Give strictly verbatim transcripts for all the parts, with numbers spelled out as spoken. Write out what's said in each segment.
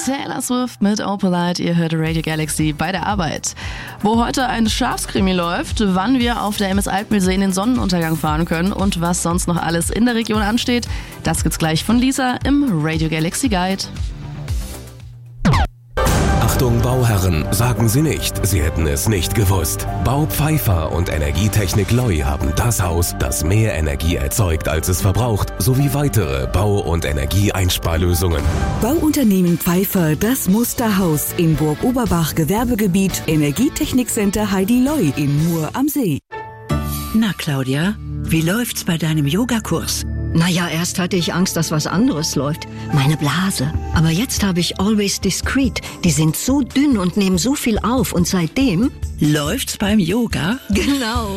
Taylor Swift mit Opalite, ihr hört Radio Galaxy bei der Arbeit. Wo heute ein Schafskrimi läuft, wann wir auf der M S Altmühlsee in den Sonnenuntergang fahren können und was sonst noch alles in der Region ansteht, das gibt's gleich von Lisa im Radio Galaxy Guide. Achtung Bauherren, sagen Sie nicht, Sie hätten es nicht gewusst. Bau Pfeiffer und Energietechnik Loi haben das Haus, das mehr Energie erzeugt, als es verbraucht, sowie weitere Bau- und Energieeinsparlösungen. Bauunternehmen Pfeiffer, das Musterhaus in Burg-Oberbach, Gewerbegebiet, Energietechnikcenter Heidi Loi in Mur am See. Na Claudia, wie läuft's bei deinem Yogakurs? Naja, erst hatte ich Angst, dass was anderes läuft. Meine Blase. Aber jetzt habe ich Always Discreet. Die sind so dünn und nehmen so viel auf. Und seitdem... Läuft's beim Yoga? Genau.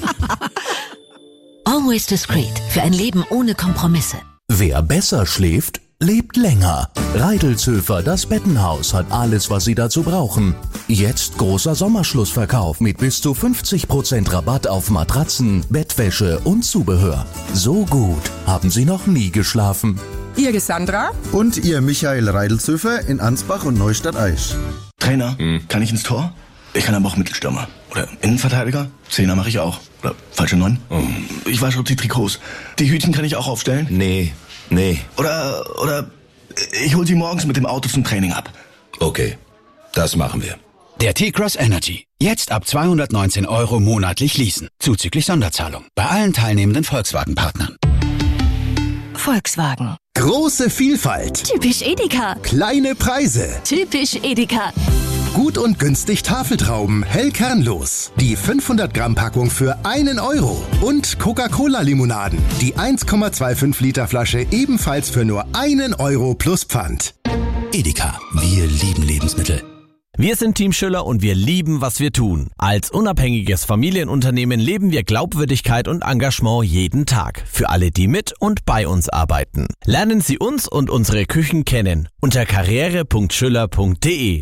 Always Discreet. Für ein Leben ohne Kompromisse. Wer besser schläft, lebt länger. Reidelzhöfer, das Bettenhaus, hat alles, was Sie dazu brauchen. Jetzt großer Sommerschlussverkauf mit bis zu fünfzig Prozent Rabatt auf Matratzen, Bettwäsche und Zubehör. So gut haben Sie noch nie geschlafen. Ihr Sandra und ihr Michael Reidelzhöfer in Ansbach und Neustadt-Aisch. Trainer, hm. kann ich ins Tor? Ich kann aber auch Mittelstürmer. Oder Innenverteidiger? Zehner mache ich auch. Oder falsche Neun? Oh. Ich wasche auch die Trikots. Die Hütchen kann ich auch aufstellen? Nee, nee. Oder, oder ich hol sie morgens mit dem Auto zum Training ab. Okay, das machen wir. Der T-Cross Energy. Jetzt ab zweihundertneunzehn Euro monatlich leasen. Zuzüglich Sonderzahlung. Bei allen teilnehmenden Volkswagen-Partnern. Volkswagen. Große Vielfalt. Typisch Edeka. Kleine Preise. Typisch Edeka. Gut und günstig Tafeltrauben, hell kernlos. Die fünfhundert Gramm Packung für einen Euro. Und Coca-Cola-Limonaden. Die eins Komma fünfundzwanzig Liter Flasche ebenfalls für nur einen Euro plus Pfand. Edeka. Wir lieben Lebensmittel. Wir sind Team Schüller und wir lieben, was wir tun. Als unabhängiges Familienunternehmen leben wir Glaubwürdigkeit und Engagement jeden Tag. Für alle, die mit und bei uns arbeiten. Lernen Sie uns und unsere Küchen kennen. Unter karriere punkt schüller punkt de.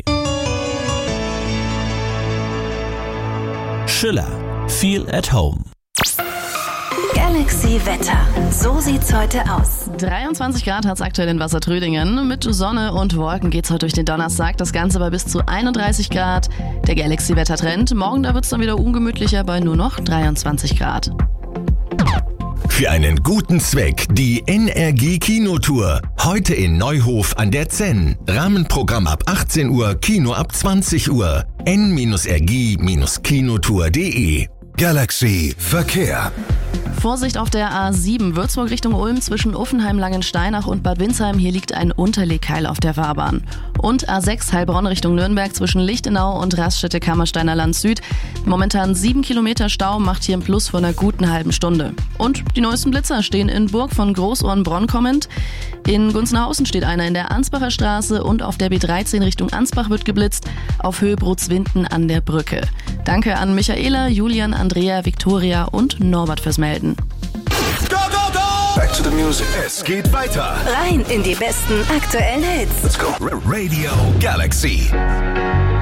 Schüller. Feel at home. Galaxy Wetter. So sieht's heute aus. dreiundzwanzig Grad hat's aktuell in Wassertrödingen. Mit Sonne und Wolken geht's heute durch den Donnerstag. Das Ganze bei bis zu einunddreißig Grad. Der Galaxy Wettertrend. Morgen da wird's dann wieder ungemütlicher bei nur noch dreiundzwanzig Grad. Für einen guten Zweck die N R G Kinotour. Heute in Neuhof an der Zenn. Rahmenprogramm ab achtzehn Uhr, Kino ab zwanzig Uhr. n r g kinotour punkt de. Galaxy Verkehr. Vorsicht auf der A sieben, Würzburg Richtung Ulm zwischen Uffenheim, Langensteinach und Bad Windsheim. Hier liegt ein Unterlegkeil auf der Fahrbahn. Und A sechs Heilbronn Richtung Nürnberg zwischen Lichtenau und Raststätte-Kammersteiner Land Süd. Momentan sieben Kilometer Stau, macht hier einen Plus von einer guten halben Stunde. Und die neuesten Blitzer stehen in Burg von Großohren-Bronn kommend. In Gunzenhausen steht einer in der Ansbacher Straße und auf der B dreizehn Richtung Ansbach wird geblitzt, auf Höhe Brutzwinden an der Brücke. Danke an Michaela, Julian, Andrea, Viktoria und Norbert fürs Melden. Go, go, go! Back to the music. Es geht weiter. Rein in die besten aktuellen Hits. Let's go. Radio Galaxy.